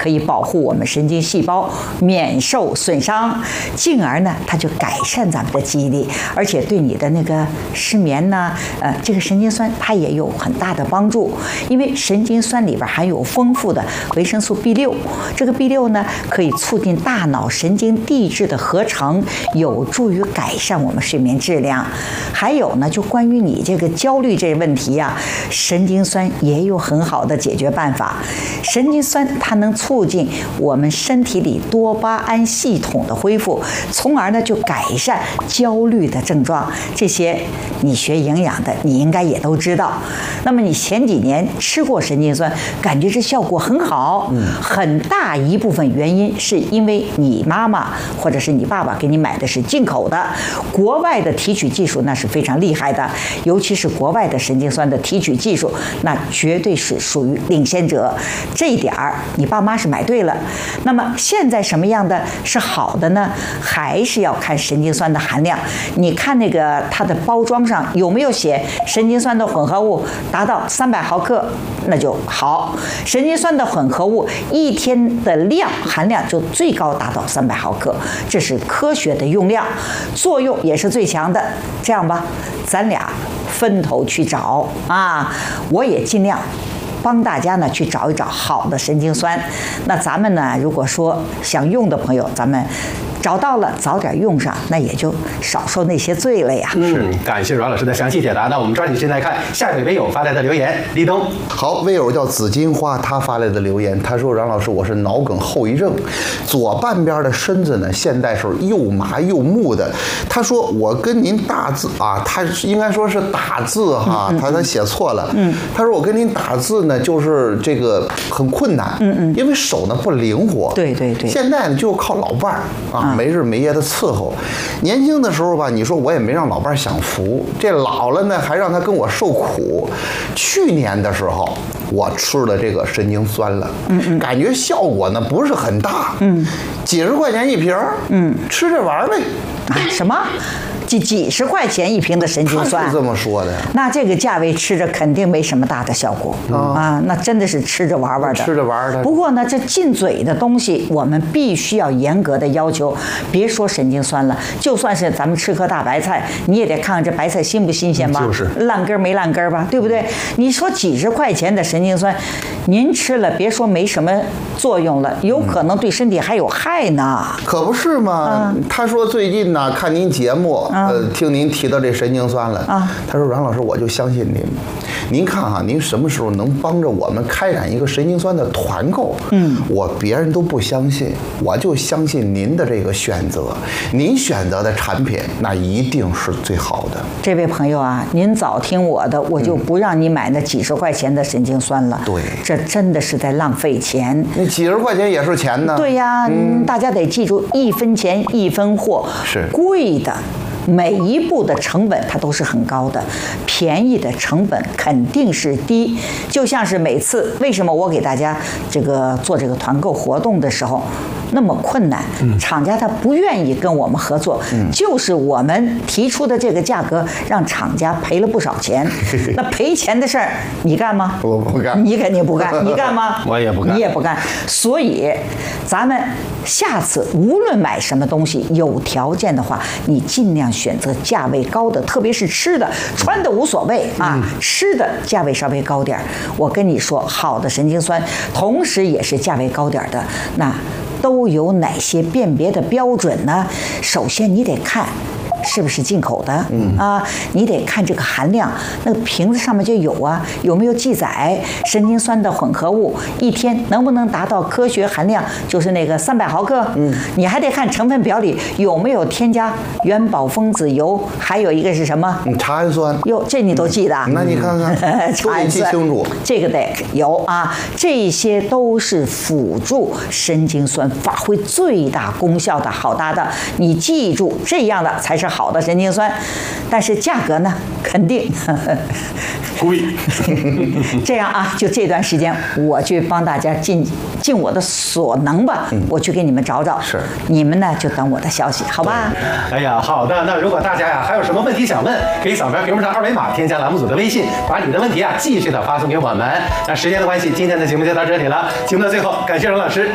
可以保护我们神经细胞免受损伤，进而呢，它就改善咱们的记忆力，而且对你的那个失眠呢，这个神经酸它也有很大的帮助，因为神经酸里边含有丰富的维生素 B6，这个 B6呢可以促进大脑神经递质的合成，有助于改善我们睡眠质量。还有呢，就关于你这个焦虑这个问题呀，神经酸也有很好的解决办法。神经酸它能促进我们身体里多巴胺系统的恢复，从而呢就改善焦虑的症状。这些你学营养的，你应该也都知道。那么你前几年吃过神经酸，感觉这效果很好，很大一部分原因是因为你妈妈或者是你爸爸给你买的是进口的，国外的提取技术那是非常厉害的，尤其是国外的神经酸的提取技术，那绝对是属于领先者。这一点儿你爸妈是买对了。那么现在什么样的是好的呢？还是要看神经酸的含量。你看那个它的包装上有没有写神经酸的混合物达到300毫克，那就好。神经酸的混合物一天的含量就最高达到300毫克，这是科学的用量，作用也是最强的。这样吧，咱俩分头去找啊，我也尽量帮大家呢去找一找好的神经酸。那咱们呢，如果说想用的朋友，咱们找到了早点用上，那也就少受那些罪了呀。 是，感谢阮老师的详细解答。那我们抓紧时间来看下一位微友发来的留言，立冬。 好，微友叫紫金花，他发来的留言，他说：“阮老师，我是脑梗后遗症，左半边的身子呢，现在是又麻又木的。他说我跟您打字啊，他应该说是打字哈，他写错了。他说我跟您打字呢，就是这个很困难，因为手呢不灵活。 对对对， 现在呢就靠老伴儿啊。”没日没夜的伺候，年轻的时候吧，你说我也没让老伴享福，这老了呢还让他跟我受苦。去年的时候，我吃了这个神经酸了，感觉效果呢不是很大，几十块钱一瓶，吃着玩呗。 什么？几十块钱一瓶的神经酸， 他是这么说的。 那这个价位吃着肯定没什么大的效果啊，那真的是吃着玩玩的。 吃着玩的。 不过呢，这进嘴的东西，我们必须要严格的要求。别说神经酸了，就算是咱们吃颗大白菜，你也得看看这白菜新不新鲜吧？ 就是烂根没烂根吧？对不对？你说几十块钱的神经酸，您吃了别说没什么作用了，有可能对身体还有害呢。 可不是嘛？他说最近呢看您节目。听您提到这神经酸了啊，他说阮老师，我就相信您。您看哈，您什么时候能帮着我们开展一个神经酸的团购？我别人都不相信，我就相信您的这个选择。您选择的产品那一定是最好的。 这位朋友啊，您早听我的，我就不让你买那几十块钱的神经酸了。 对， 这真的是在浪费钱。 那几十块钱也是钱呢。 对呀，大家得记住，1分钱1分货， 是贵的。每一步的成本它都是很高的，便宜的成本肯定是低。就像是每次为什么我给大家这个做这个团购活动的时候那么困难，厂家他不愿意跟我们合作，就是我们提出的这个价格让厂家赔了不少钱。那赔钱的事儿你干吗？ 我不干。 你肯定不干。你干吗？ 我也不干。 你也不干。所以咱们下次无论买什么东西，有条件的话，你尽量选择价位高的，特别是吃的，穿的无所谓啊，吃的价位稍微高点。我跟你说，好的神经酸，同时也是价位高点的，那都有哪些辨别的标准呢？首先你得看是不是进口的？你得看这个含量，那个瓶子上面就有啊，有没有记载神经酸的混合物一天能不能达到科学含量，就是那个300毫克。你还得看成分表里有没有添加元宝分子油，还有一个是什么？ 茶氨酸。 哟，这你都记得？ 那你看看， 茶氨酸记清楚。 这个得有啊，这些都是辅助神经酸发挥最大功效的好搭档。你记住，这样的才是好的神经酸，但是价格呢，肯定贵。 这样啊，就这段时间，我去帮大家尽我的所能吧，我去给你们找找。 是， 你们呢就等我的消息，好吧？ 哎呀，好的。那如果大家呀还有什么问题想问，可以扫描屏幕上2维码，添加栏目组的微信，把你的问题啊继续的发送给我们。那时间的关系，今天的节目就到这里了。节目的最后，感谢阮老师